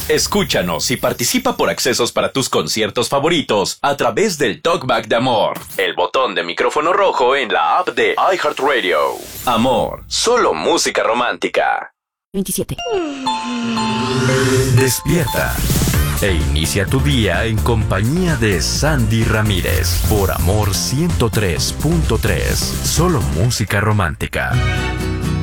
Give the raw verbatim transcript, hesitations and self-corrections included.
Escúchanos y participa por accesos para tus conciertos favoritos a través del Talkback de Amor, el botón de micrófono rojo en la app de iHeartRadio. Amor, solo música romántica. veintisiete. Despierta e inicia tu día en compañía de Sandy Ramírez por Amor ciento tres punto tres. Solo música romántica.